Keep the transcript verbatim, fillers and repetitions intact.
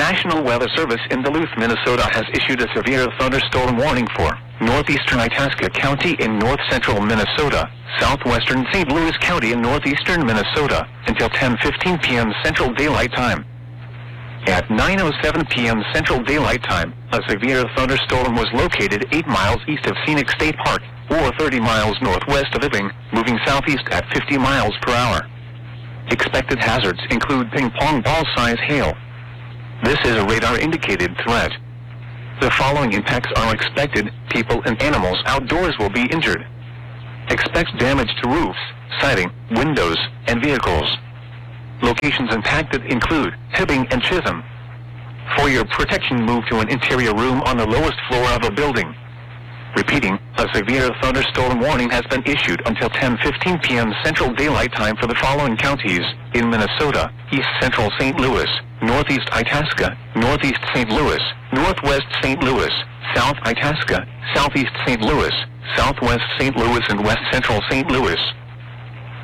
National Weather Service in Duluth, Minnesota has issued a severe thunderstorm warning for northeastern Itasca County in north-central Minnesota, southwestern Saint Louis County in northeastern Minnesota, until ten fifteen p m Central Daylight Time. At nine oh seven p m Central Daylight Time, a severe thunderstorm was located eight miles east of Scenic State Park, or thirty miles northwest of Ebbing, moving southeast at fifty miles per hour. Expected hazards include ping-pong ball-size hail. This is a radar-indicated threat. The following impacts are expected: people and animals outdoors will be injured. Expect damage to roofs, siding, windows, and vehicles. Locations impacted include Hibbing and Chisholm. For your protection, move to an interior room on the lowest floor of a building. Repeating, a severe thunderstorm warning has been issued until ten fifteen p m Central Daylight Time for the following counties in Minnesota: East Central Saint Louis, Northeast Itasca, Northeast Saint Louis, Northwest Saint Louis, South Itasca, Southeast Saint Louis, Southwest Saint Louis, and West Central Saint Louis.